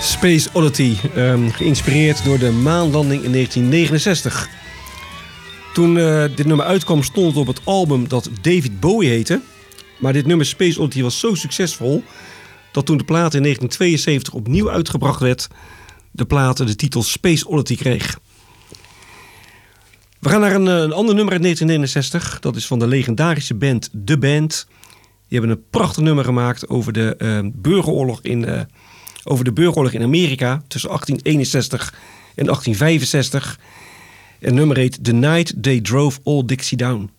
Space Oddity, geïnspireerd door de maanlanding in 1969. Toen dit nummer uitkwam stond het op het album dat David Bowie heette. Maar dit nummer Space Oddity was zo succesvol dat toen de plaat in 1972 opnieuw uitgebracht werd, de plaat de titel Space Oddity kreeg. We gaan naar een ander nummer uit 1969. Dat is van de legendarische band The Band. Die hebben een prachtig nummer gemaakt over de burgeroorlog in Amerika tussen 1861 en 1865. Het nummer heet The Night They Drove Old Dixie Down.